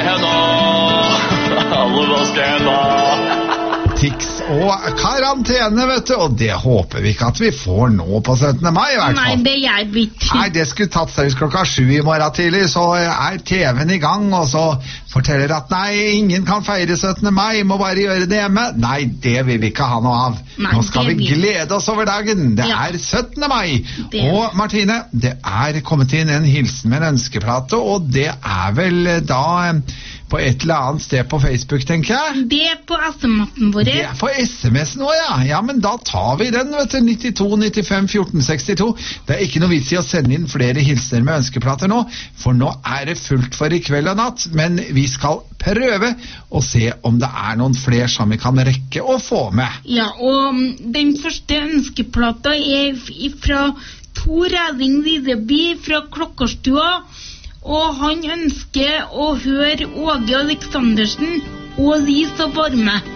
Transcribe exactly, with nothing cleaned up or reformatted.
henne. Alle vasker henne. Tics og karantene, vet du, og det håper vi ikke at vi får nå på syttende mai, i hvert fall. Nei, det gjør vi ikke. Nei, det skulle tatt seriøst klokka sju i morgen tidlig, så er T V-en i gang, og så forteller at nei, ingen kan feire syttende mai, må bare gjøre det hjemme. Nei, det vil vi ikke ha noe av. Nei, nå skal vi vil... glede oss over dagen. Det ja. er syttende mai. Det... Og Martine, det er kommet inn en hilsen med en ønskeplate, og det er vel da på et eller annet sted på Facebook, tenker jeg. Det er på S M-appen vår. Det er på S M S nå, ja. Ja, men da tar vi den, vet du. nittito nittifem fjorten sekstito. Det er ikke noe vits i å sende inn flere hilsener med ønskeplater nå, for nå er det fullt for i kveld og natt, men vi skal prøve å se om det er noen flere som vi kan rekke å få med. Ja, og den første ønskeplata er fra Tor Reding Lideby fra Klokkarstua, og han ønsker å høre Åge Aleksandersen og Lys og varme.